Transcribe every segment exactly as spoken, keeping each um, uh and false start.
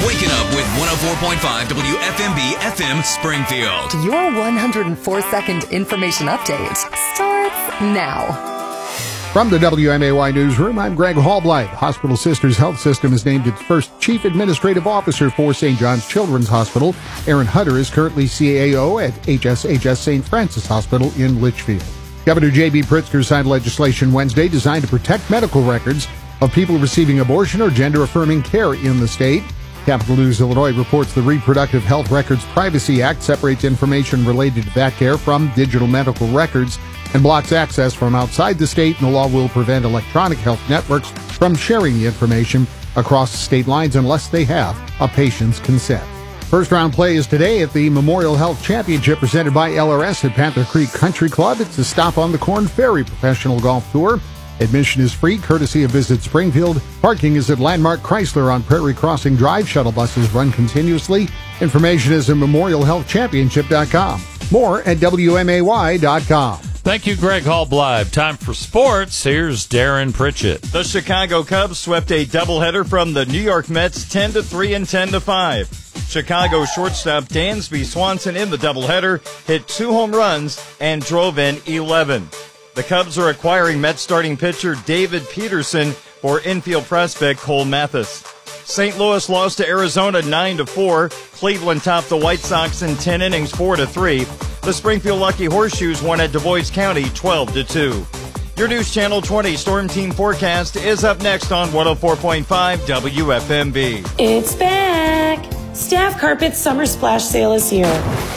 Waking up with one oh four point five W F M B F M Springfield. Your one hundred four second information update starts now. From the W M A Y Newsroom, I'm Greg Hallblight. Hospital Sisters Health System has named its first Chief Administrative Officer for Saint John's Children's Hospital. Aaron Hunter is currently C A O at H S H S Saint Francis Hospital in Litchfield. Governor J B Pritzker signed legislation Wednesday designed to protect medical records of people receiving abortion or gender-affirming care in the state. Capital News Illinois reports the Reproductive Health Records Privacy Act separates information related to that care from digital medical records and blocks access from outside the state, and the law will prevent electronic health networks from sharing the information across state lines unless they have a patient's consent. First round play is today at the Memorial Health Championship presented by L R S at Panther Creek Country Club. It's a stop on the Corn Ferry Professional Golf Tour. Admission is free, courtesy of Visit Springfield. Parking is at Landmark Chrysler on Prairie Crossing Drive. Shuttle buses run continuously. Information is at memorial health championship dot com. More at W M A Y dot com. Thank you, Greg Hallblight. Time for sports. Here's Darren Pritchett. The Chicago Cubs swept a doubleheader from the New York Mets ten to three and ten to five. Chicago shortstop Dansby Swanson in the doubleheader hit two home runs and drove in eleven. The Cubs are acquiring Mets starting pitcher David Peterson for infield prospect Cole Mathis. Saint Louis lost to Arizona nine to four. Cleveland topped the White Sox in ten innings four to three. The Springfield Lucky Horseshoes won at DuBois County twelve to two. Your News Channel twenty Storm Team forecast is up next on one oh four point five W F M B. It's back! Staff Carpet's Summer Splash Sale is here.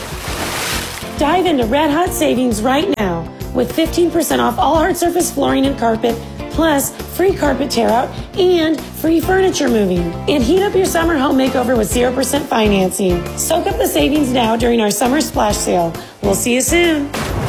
Dive into red hot savings right now with fifteen percent off all hard surface flooring and carpet, plus free carpet tear out and free furniture moving. And heat up your summer home makeover with zero percent financing. Soak up the savings now during our Summer Splash Sale. We'll see you soon.